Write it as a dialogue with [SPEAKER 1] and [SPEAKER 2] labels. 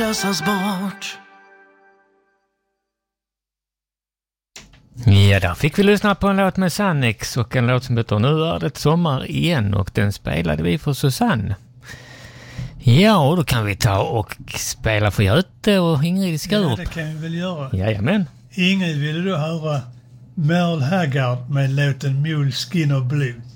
[SPEAKER 1] Lösas bort.
[SPEAKER 2] Ja, där fick vi lyssna på en låt med Sannex och en låt som heter Nu är det sommar igen, och den spelade vi för Susanne. Ja, och då kan vi ta och spela för Göte och Ingrid Skurup.
[SPEAKER 3] Ja, det kan vi väl göra.
[SPEAKER 2] Jajamän.
[SPEAKER 3] Ingrid ville då höra Merle Haggard med låten Mule Skin of Blues.